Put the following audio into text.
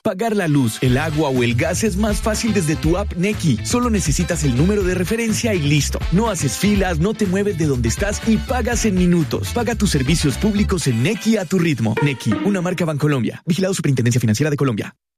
Pagar la luz, el agua o el gas es más fácil desde tu app Nequi. Solo necesitas el número de referencia y listo. No haces filas, no te mueves de donde estás y pagas en minutos. Paga tus servicios públicos en Nequi a tu ritmo. Nequi, una marca Bancolombia. Vigilado Superintendencia Financiera de Colombia.